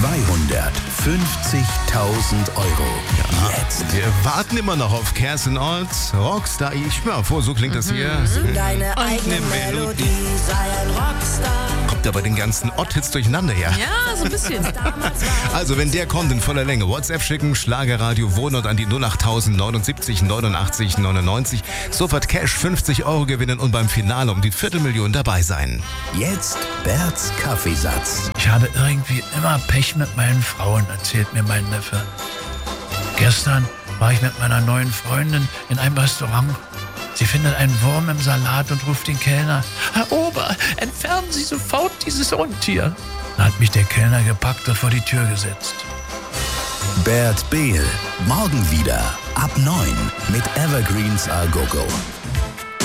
€250.000. Jetzt. Wir warten immer noch auf Kerstin Ott, Rockstar. Ich schwör vor, so klingt das hier. Deine eigene Melodie, sei ein Rockstar. Kommt aber den ganzen Ott-Hits durcheinander, ja? Ja, so ein bisschen. Also, wenn der kommt in voller Länge, WhatsApp schicken, Schlagerradio Wohnort an die 08000 79 89 99. Sofort Cash, 50 € gewinnen und beim Finale um die 250.000 dabei sein. Jetzt Berts Kaffeesatz. Ich habe irgendwie immer Pech mit meinen Frauen, erzählt mir mein Neffe. Gestern war ich mit meiner neuen Freundin in einem Restaurant. Sie findet einen Wurm im Salat und ruft den Kellner: Herr Ober, entfernen Sie sofort dieses Untier. Da hat mich der Kellner gepackt und vor die Tür gesetzt. Bert Behl. Morgen wieder ab 9 mit Evergreens A Go Go.